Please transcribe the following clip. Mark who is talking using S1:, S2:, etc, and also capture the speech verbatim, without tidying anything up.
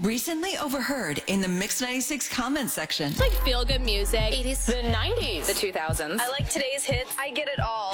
S1: Recently overheard in the Mix ninety-six comment section.
S2: It's like feel-good music.
S3: eighties.
S2: The nineties.
S3: The two thousands.
S4: I like today's hits. I get it all.